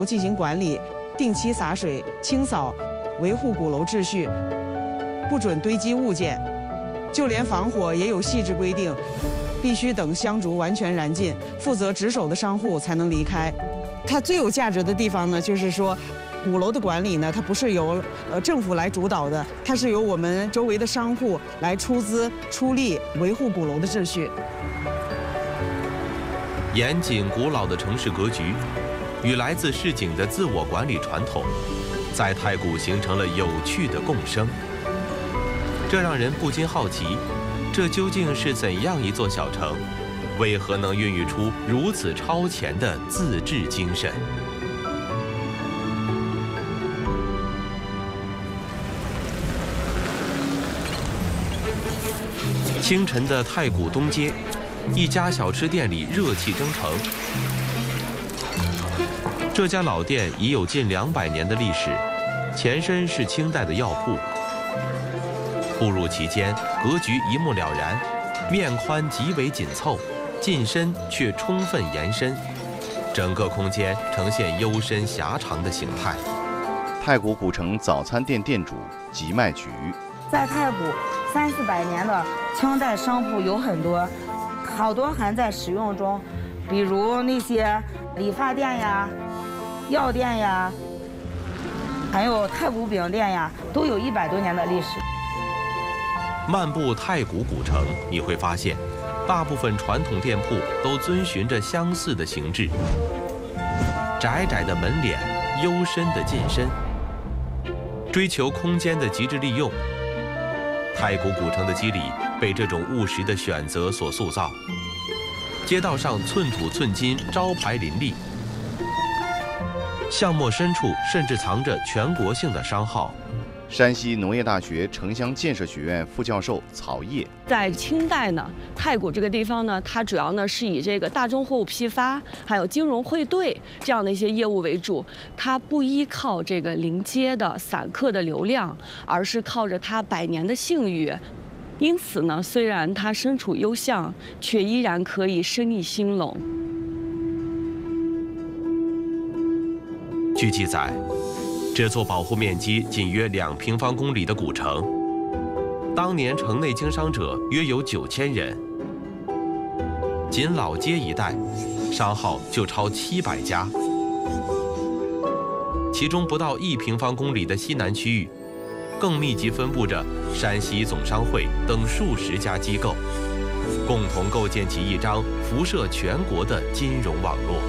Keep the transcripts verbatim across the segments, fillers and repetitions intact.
进行管理，定期洒水、清扫，维护鼓楼秩序，不准堆积物件。就连防火也有细致规定，必须等香烛完全燃尽，负责值守的商户才能离开。它最有价值的地方呢，就是说，鼓楼的管理呢，它不是由呃政府来主导的，它是由我们周围的商户来出资出力维护鼓楼的秩序。 严谨古老的城市格局，与来自市井的自我管理传统，在太谷形成了有趣的共生。这让人不禁好奇，这究竟是怎样一座小城？为何能孕育出如此超前的自治精神？清晨的太谷东街，一家小吃店里热气蒸腾。这家老店已有近两百年的历史，前身是清代的药铺。步入其间，格局一目了然，面宽极为紧凑，进深却充分延伸，整个空间呈现幽深狭长的形态。 太谷古城早餐店店主吉麦菊， 在太谷三四百年的清代商铺有很多，好多还在使用中，比如那些理发店呀、药店呀，还有太谷饼店呀，都有一百多年的历史。 漫步太谷古城，你会发现，大部分传统店铺都遵循着相似的形制：窄窄的门脸，幽深的进深，追求空间的极致利用。太谷古城的肌理被这种务实的选择所塑造，街道上寸土寸金，招牌林立，巷陌深处甚至藏着全国性的商号。 山西农业大学城乡建设学院副教授曹烨， 在清代呢，太谷这个地方呢，它主要呢是以这个大宗货物批发，还有金融汇兑这样的一些业务为主。它不依靠这个临街的散客的流量，而是靠着它百年的信誉。因此呢，虽然它身处幽巷，却依然可以生意兴隆。 据记载，这座保护面积仅约两平方公里的古城，当年城内经商者约有九千人，仅老街一带，商号就超七百家。其中不到一平方公里的西南区域，更密集分布着山西总商会等数十家机构，共同构建起一张辐射全国的金融网络。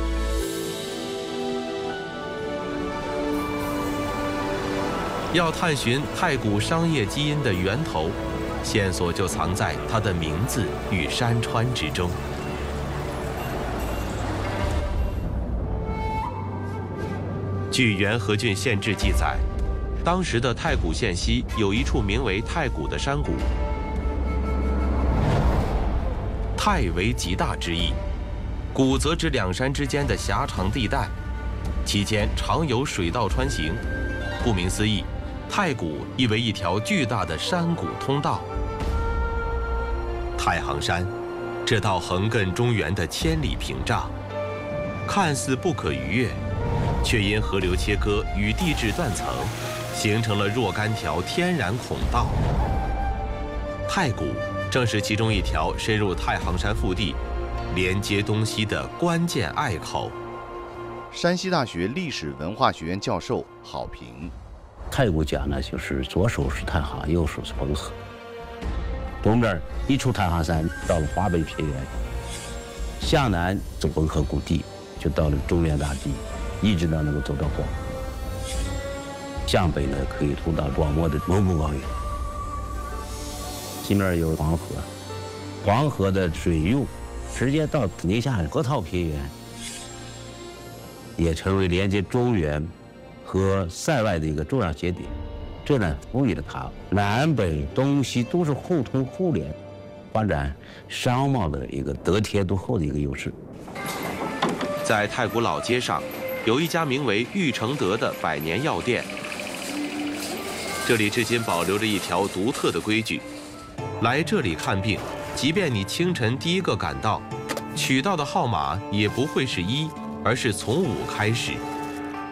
要探寻太谷商业基因的源头，线索就藏在它的名字与山川之中。据元和郡县志记载，当时的太谷县西有一处名为太谷的山谷，太为极大之意，谷则指两山之间的狭长地带，其间常有水道穿行。顾名思义，太谷意为一条巨大的山谷通道。太行山，这道横亘中原的千里屏障，看似不可逾越，却因河流切割与地质断层，形成了若干条天然孔道。太谷正是其中一条深入太行山腹地，连接东西的关键隘口。 山西大学历史文化学院教授郝平， 太谷讲呢，就是左手是太行，右手是黄河。东边一出太行山，到了华北平原；向南走浑河谷地，就到了中原大地，一直到能够走到广。向北呢，可以通到广漠的蒙古高原。西面有黄河，黄河的水域直接到紫泥下河套平原，也成为连接中原和塞外的一个重要节点，这呢赋予了它南北东西都是互通互联，发展商贸的一个得天独厚的一个优势。 在太谷老街上，有一家名为玉承德的百年药店，这里至今保留着一条独特的规矩：来这里看病，即便你清晨第一个赶到，取到的号码也不会是一，而是从五开始。